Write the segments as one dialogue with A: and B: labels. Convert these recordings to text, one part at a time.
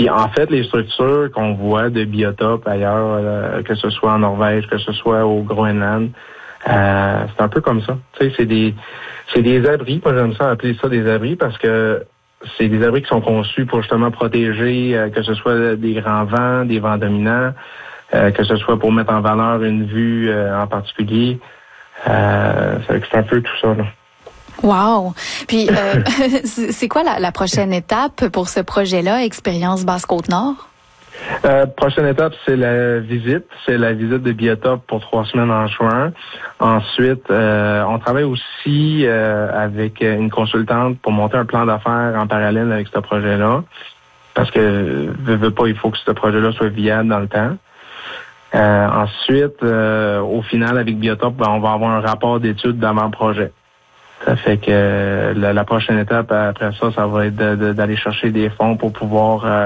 A: Puis en fait, les structures qu'on voit de biotopes ailleurs, que ce soit en Norvège, que ce soit au Groenland, c'est un peu comme ça. Tu sais, c'est des abris. Moi, j'aime ça appeler ça des abris parce que c'est des abris qui sont conçus pour justement protéger, que ce soit des grands vents, des vents dominants, que ce soit pour mettre en valeur une vue en particulier. C'est un peu tout ça, là.
B: Wow! Puis, c'est quoi la prochaine étape pour ce projet-là, Expérience Basse-Côte-Nord?
A: Prochaine étape, c'est la visite. C'est la visite de Biotope pour 3 semaines en juin. Ensuite, on travaille aussi avec une consultante pour monter un plan d'affaires en parallèle avec ce projet-là. Parce que, veut pas, il faut que ce projet-là soit viable dans le temps. Ensuite, au final, avec Biotope, on va avoir un rapport d'étude d'avant-projet. Ça fait que la prochaine étape après ça, ça va être d'aller chercher des fonds pour pouvoir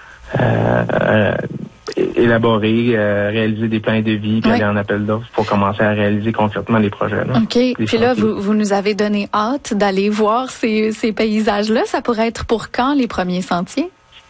A: élaborer, réaliser des plans de vie, puis aller en appel d'offres pour commencer à réaliser concrètement les projets. Là,
B: OK. Puis là, vous nous avez donné hâte d'aller voir ces paysages-là. Ça pourrait être pour quand les premiers sentiers?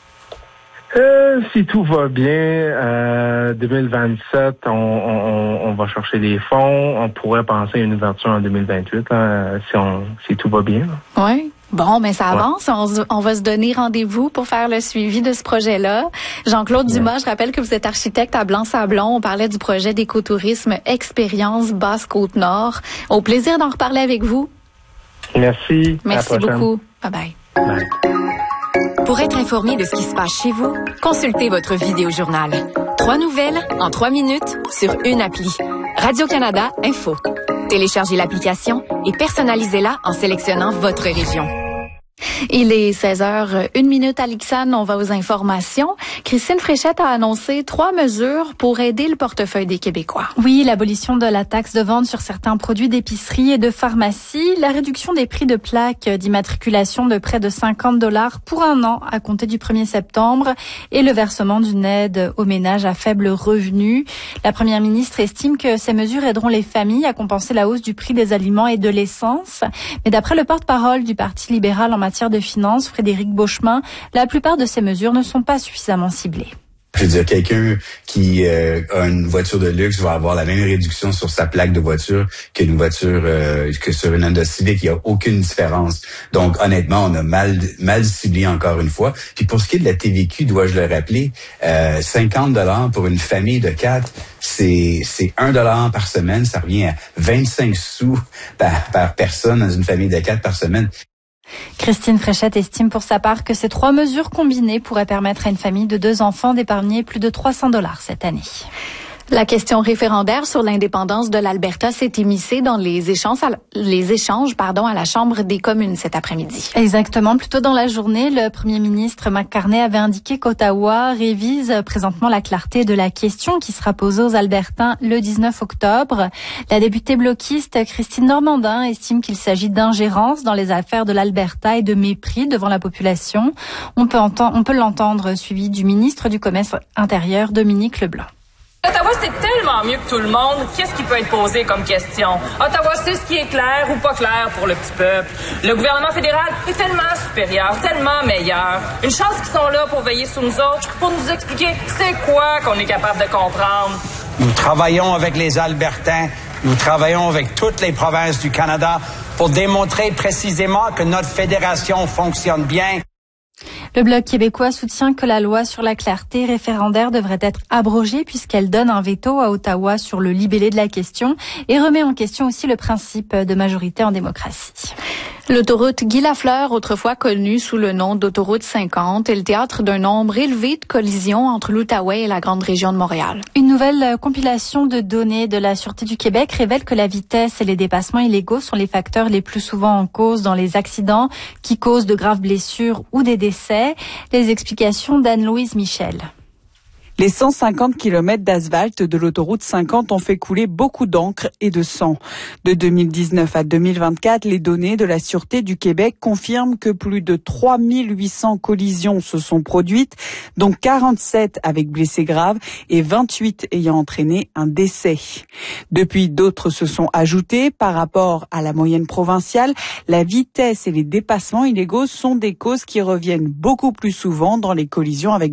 A: Si tout va bien, 2027, on va chercher des fonds. On pourrait penser à une ouverture en 2028, là, si tout va bien.
B: Oui. Bon, mais ça avance. On va se donner rendez-vous pour faire le suivi de ce projet-là. Jean-Claude Dumas, je rappelle que vous êtes architecte à Blanc-Sablon. On parlait du projet d'écotourisme Expérience Basse-Côte-Nord. Au plaisir d'en reparler avec vous.
A: Merci.
B: Merci beaucoup. Bye-bye.
A: Bye.
C: Pour être informé de ce qui se passe chez vous, consultez votre vidéojournal. 3 nouvelles en 3 minutes sur une appli. Radio-Canada Info. Téléchargez l'application et personnalisez-la en sélectionnant votre région.
B: Il est 16h01 à l'Ixane. On va aux informations. Christine Fréchette a annoncé 3 mesures pour aider le portefeuille des Québécois.
D: Oui, l'abolition de la taxe de vente sur certains produits d'épicerie et de pharmacie, la réduction des prix de plaques d'immatriculation de près de $50 pour 1 an à compter du 1er septembre et le versement d'une aide aux ménages à faible revenu. La première ministre estime que ces mesures aideront les familles à compenser la hausse du prix des aliments et de l'essence. Mais d'après le porte-parole du Parti libéral en matière de finances, Frédéric Beauchemin, la plupart de ces mesures ne sont pas suffisamment ciblées.
E: Je veux dire, quelqu'un qui a une voiture de luxe va avoir la même réduction sur sa plaque de voiture qu'une voiture que sur une Honda Civic. Il n'y a aucune différence. Donc, honnêtement, on a mal ciblé encore une fois. Puis pour ce qui est de la TVQ, dois-je le rappeler, $50 pour une famille de 4, c'est $1 par semaine. Ça revient à 25 sous par personne dans une famille de 4 par semaine.
D: Christine Fréchette estime pour sa part que ces 3 mesures combinées pourraient permettre à une famille de 2 enfants d'épargner plus de $300 cette année.
B: La question référendaire sur l'indépendance de l'Alberta s'est immiscée dans les échanges à la Chambre des communes cet après-midi.
D: Exactement. Plus tôt dans la journée, le premier ministre McCartney avait indiqué qu'Ottawa révise présentement la clarté de la question qui sera posée aux Albertains le 19 octobre. La députée bloquiste Christine Normandin estime qu'il s'agit d'ingérence dans les affaires de l'Alberta et de mépris devant la population. On peut l'entendre suivi du ministre du Commerce intérieur, Dominique Leblanc.
F: Ottawa, c'est tellement mieux que tout le monde. Qu'est-ce qui peut être posé comme question? Ottawa, c'est ce qui est clair ou pas clair pour le petit peuple. Le gouvernement fédéral est tellement supérieur, tellement meilleur. Une chance qu'ils sont là pour veiller sur nous autres, pour nous expliquer c'est quoi qu'on est capable de comprendre.
G: Nous travaillons avec les Albertains, nous travaillons avec toutes les provinces du Canada pour démontrer précisément que notre fédération fonctionne bien.
D: Le Bloc québécois soutient que la loi sur la clarté référendaire devrait être abrogée puisqu'elle donne un veto à Ottawa sur le libellé de la question et remet en question aussi le principe de majorité en démocratie.
B: L'autoroute Guy Lafleur, autrefois connue sous le nom d'autoroute 50, est le théâtre d'un nombre élevé de collisions entre l'Outaouais et la grande région de Montréal.
D: Une nouvelle compilation de données de la Sûreté du Québec révèle que la vitesse et les dépassements illégaux sont les facteurs les plus souvent en cause dans les accidents qui causent de graves blessures ou des décès. Les explications d'Anne-Louise Michel.
H: Les 150 km d'asphalte de l'autoroute 50 ont fait couler beaucoup d'encre et de sang. De 2019 à 2024, les données de la Sûreté du Québec confirment que plus de 3800 collisions se sont produites, dont 47 avec blessés graves et 28 ayant entraîné un décès. Depuis, d'autres se sont ajoutés. Par rapport à la moyenne provinciale, la vitesse et les dépassements illégaux sont des causes qui reviennent beaucoup plus souvent dans les collisions avec